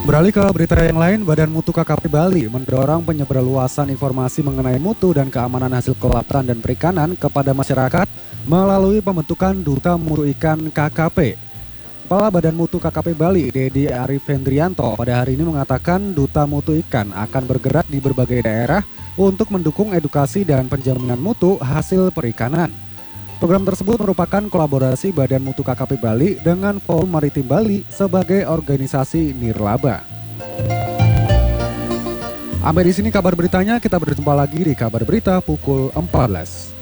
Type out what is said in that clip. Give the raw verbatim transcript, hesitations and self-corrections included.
Beralih ke berita yang lain, Badan Mutu K K P Bali mendorong penyebarluasan informasi mengenai mutu dan keamanan hasil kelautan dan perikanan kepada masyarakat melalui pembentukan Duta Mutu Ikan K K P. Kepala Badan Mutu K K P Bali, Dedi Arif Hendrianto, pada hari ini mengatakan Duta Mutu Ikan akan bergerak di berbagai daerah untuk mendukung edukasi dan penjaminan mutu hasil perikanan. Program tersebut merupakan kolaborasi Badan Mutu K K P Bali dengan Forum Maritim Bali sebagai organisasi nirlaba. Sampai di sini kabar beritanya, kita berjumpa lagi di kabar berita pukul empat belas.